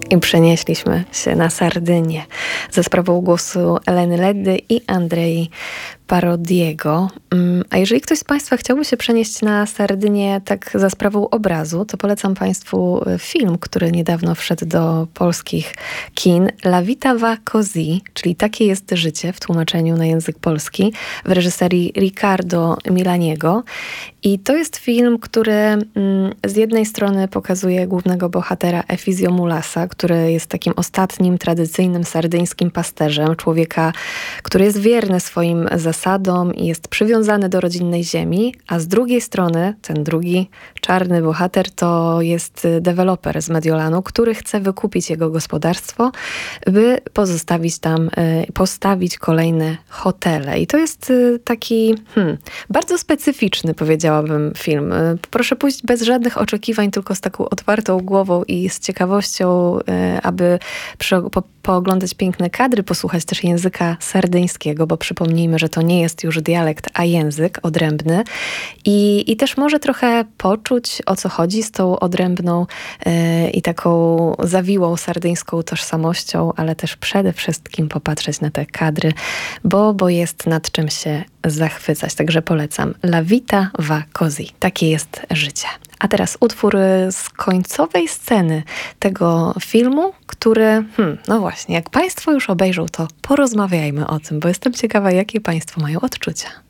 I przenieśliśmy się na Sardynię za sprawą głosu Eleny Leddy i Andrei Parodiego. A jeżeli ktoś z Państwa chciałby się przenieść na Sardynię tak za sprawą obrazu, to polecam Państwu film, który niedawno wszedł do polskich kin. La vita va così, czyli Takie jest życie w tłumaczeniu na język polski, w reżyserii Riccardo Milaniego. I to jest film, który z jednej strony pokazuje głównego bohatera Efizio Mulasa, który jest takim ostatnim, tradycyjnym sardyńskim pasterzem, człowieka, który jest wierny swoim zasadom i jest przywiązany do rodzinnej ziemi, a z drugiej strony ten drugi czarny bohater to jest deweloper z Mediolanu, który chce wykupić jego gospodarstwo, by postawić kolejne hotele. I to jest taki bardzo specyficzny, powiedziałabym, film. Proszę pójść bez żadnych oczekiwań, tylko z taką otwartą głową i z ciekawością, aby pooglądać piękne kadry, posłuchać też języka sardyńskiego, bo przypomnijmy, że to nie jest już dialekt, a język odrębny. I też może trochę poczuć, o co chodzi z tą odrębną i taką zawiłą sardyńską tożsamością, ale też przede wszystkim popatrzeć na te kadry, bo jest nad czym się zachwycać. Także polecam. La vita va così. Takie jest życie. A teraz utwór z końcowej sceny tego filmu, który, no właśnie, jak Państwo już obejrzą, to porozmawiajmy o tym, bo jestem ciekawa, jakie Państwo mają odczucia.